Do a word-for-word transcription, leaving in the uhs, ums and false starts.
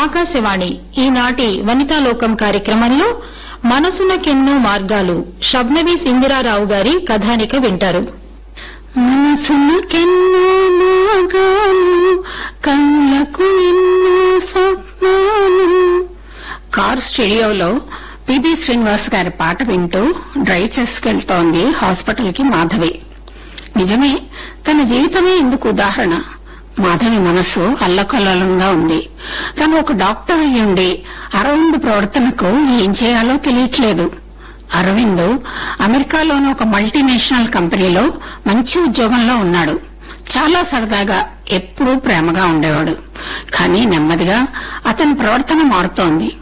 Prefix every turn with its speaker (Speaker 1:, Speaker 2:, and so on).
Speaker 1: ఆకాశవాణి ఈనాటి వనితాలోకం కార్యక్రమంలో మనసునకెన్నో మార్గాలు షబ్నవి సింగురారావు గారి కథానిక వింటారు. మనసునకెన్నో మార్గాలు కళ్ళకు ఎన్నో స్వప్నాలు. కార్ స్టూడియోలో పిబి శ్రీనివాస్ గారి పాట వింటూ డ్రైవ్ చేసుకెళ్తోంది హాస్పిటల్ కి మాధవి. నిజమే, తన జీవితమే ఇందుకు ఉదాహరణ. మాధవి మనసు అల్లకల్లోలంగా ఉంది. తను ఒక డాక్టర్ అయ్యుండి అరవింద్ ప్రవర్తనకు ఏం చేయాలో తెలియట్లేదు. అరవింద్ అమెరికాలోని ఒక మల్టీనేషనల్ కంపెనీలో మంచి ఉద్యోగంలో ఉన్నాడు. చాలా సరదాగా ఎప్పుడూ ప్రేమగా ఉండేవాడు. కానీ నెమ్మదిగా అతని ప్రవర్తన మారుతోంది.